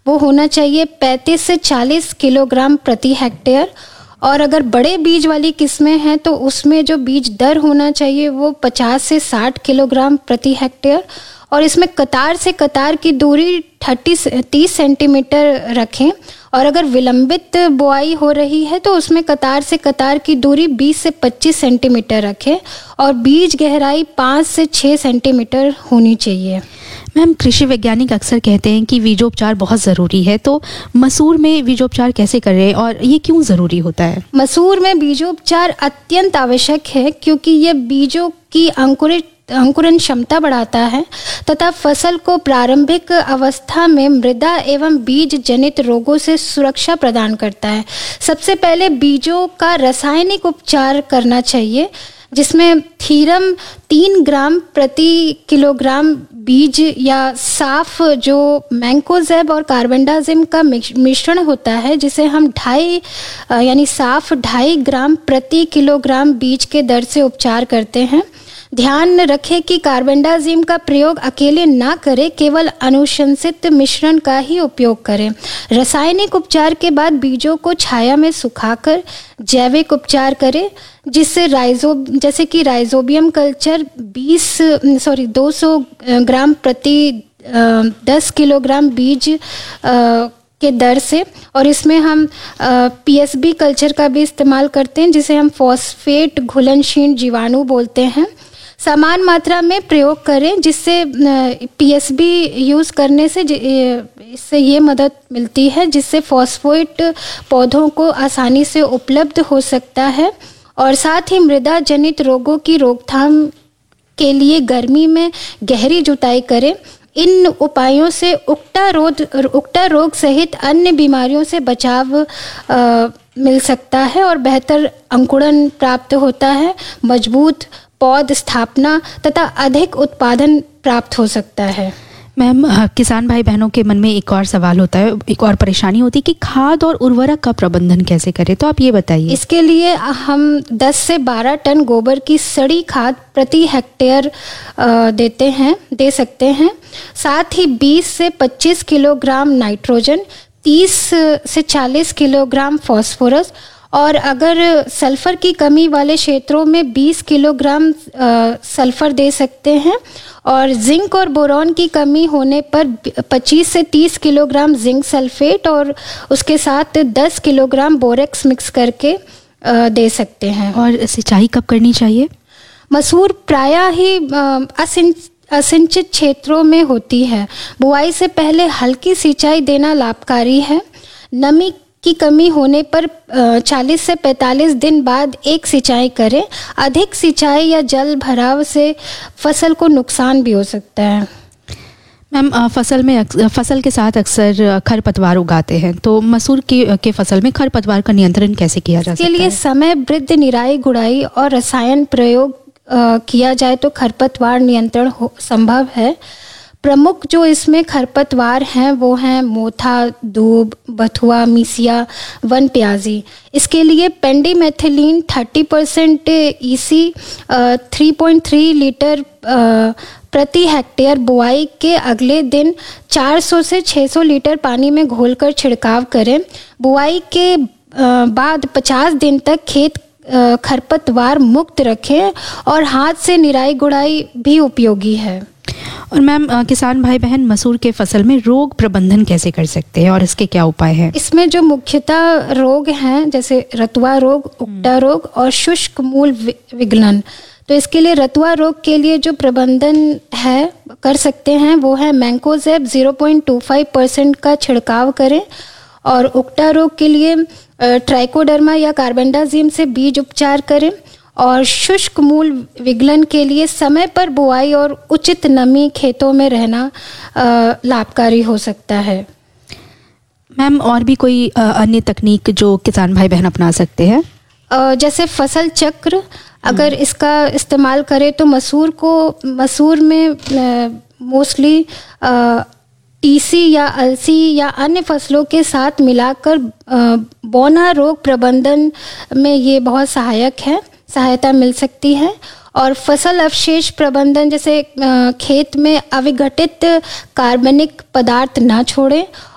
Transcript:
वो होना चाहिए 35 से 40 किलोग्राम प्रति हेक्टेयर। और अगर बड़े बीज वाली किस्में हैं तो उसमें जो बीज दर होना चाहिए वो 50 से 60 किलोग्राम प्रति हेक्टेयर। और इसमें कतार से कतार की दूरी 30 सेंटीमीटर रखें। और अगर विलंबित बुआई हो रही है तो उसमें कतार से कतार की दूरी 20 से 25 सेंटीमीटर रखें और बीज गहराई 5 से 6 सेंटीमीटर होनी चाहिए। मैम, कृषि वैज्ञानिक अक्सर कहते हैं कि बीजोपचार बहुत ज़रूरी है, तो मसूर में बीजोपचार कैसे करें और ये क्यों ज़रूरी होता है? मसूर में बीजोपचार अत्यंत आवश्यक है क्योंकि ये बीजों की अंकुरण क्षमता बढ़ाता है तथा फसल को प्रारंभिक अवस्था में मृदा एवं बीज जनित रोगों से सुरक्षा प्रदान करता है। सबसे पहले बीजों का रासायनिक उपचार करना चाहिए, जिसमें थीरम 3 ग्राम प्रति किलोग्राम बीज या साफ जो मैंकोजेब और कार्बेंडाजिम का मिश्रण होता है, जिसे हम 2.5 ग्राम प्रति किलोग्राम बीज के दर से उपचार करते हैं। ध्यान रखें कि कार्बेंडाजिम का प्रयोग अकेले ना करें, केवल अनुशंसित मिश्रण का ही उपयोग करें। रासायनिक उपचार के बाद बीजों को छाया में सुखाकर जैविक उपचार करें, जिससे जैसे कि राइजोबियम कल्चर 200 ग्राम प्रति 10 किलोग्राम बीज के दर से। और इसमें हम पीएसबी कल्चर का भी इस्तेमाल करते हैं, जिसे हम फॉस्फेट घुलनशील जीवाणु बोलते हैं। समान मात्रा में प्रयोग करें, जिससे पीएसबी यूज़ करने से इससे ये मदद मिलती है जिससे फॉस्फेट पौधों को आसानी से उपलब्ध हो सकता है। और साथ ही मृदा जनित रोगों की रोकथाम के लिए गर्मी में गहरी जुताई करें। इन उपायों से उक्टा रोग सहित अन्य बीमारियों से बचाव मिल सकता है और बेहतर अंकुरण प्राप्त होता है, मजबूत पौध स्थापना तथा अधिक उत्पादन प्राप्त हो सकता है। मैम, किसान भाई बहनों के मन में एक और सवाल होता है, एक और परेशानी होती है कि खाद और उर्वरक का प्रबंधन कैसे करें, तो आप ये बताइए। इसके लिए हम 10 से 12 टन गोबर की सड़ी खाद प्रति हेक्टेयर दे सकते हैं। साथ ही 20 से 25 किलोग्राम नाइट्रोजन, 30 से 40 किलोग्राम फास्फोरस और अगर सल्फर की कमी वाले क्षेत्रों में 20 किलोग्राम सल्फर दे सकते हैं। और जिंक और बोरॉन की कमी होने पर 25 से 30 किलोग्राम जिंक सल्फेट और उसके साथ 10 किलोग्राम बोरेक्स मिक्स करके दे सकते हैं। और सिंचाई कब करनी चाहिए? मसूर प्रायः ही असिंचित क्षेत्रों में होती है। बुआई से पहले हल्की सिंचाई देना लाभकारी है। नमी की कमी होने पर 40 से 45 दिन बाद एक सिंचाई करें। अधिक सिंचाई या जल भराव से फसल को नुकसान भी हो सकता है। मैम, फसल के साथ अक्सर खरपतवार उगाते हैं, तो मसूर के फसल में खरपतवार का नियंत्रण कैसे किया जा सकता है? इसके लिए समय वृद्ध निराई गुड़ाई और रसायन प्रयोग किया जाए तो खरपतवार नियंत्रण संभव है। प्रमुख जो इसमें खरपतवार हैं वो हैं मोथा, दूब, बथुआ, मिसिया, वन प्याजी। इसके लिए पेंडिमेथिलीन 30% EC 3.3 लीटर प्रति हेक्टेयर बुआई के अगले दिन 400 से 600 लीटर पानी में घोलकर छिड़काव करें। बुआई के बाद 50 दिन तक खेत खरपतवार मुक्त रखें और हाथ से निराई गुड़ाई भी उपयोगी है। और मैम, किसान भाई बहन मसूर के फसल में रोग प्रबंधन कैसे कर सकते हैं और इसके क्या उपाय हैं? इसमें जो मुख्यतः रोग हैं जैसे रतुआ रोग, उक्टा रोग और शुष्क मूल विगलन, तो इसके लिए रतुआ रोग के लिए जो प्रबंधन है कर सकते हैं वो है मैंकोजेब 0.25% का छिड़काव करें। और उक्टा रोग के लिए ट्राइकोडर्मा या कार्बेंडाजिम से बीज उपचार करें। और शुष्क मूल विगलन के लिए समय पर बुआई और उचित नमी खेतों में रहना लाभकारी हो सकता है। मैम, और भी कोई अन्य तकनीक जो किसान भाई बहन अपना सकते हैं? जैसे फसल चक्र, अगर इसका इस्तेमाल करें तो मसूर में मोस्टली टीसी या अलसी या अन्य फसलों के साथ मिलाकर बौना रोग प्रबंधन में ये बहुत सहायता मिल सकती है। और फसल अवशेष प्रबंधन, जैसे खेत में अविघटित कार्बनिक पदार्थ ना छोड़ें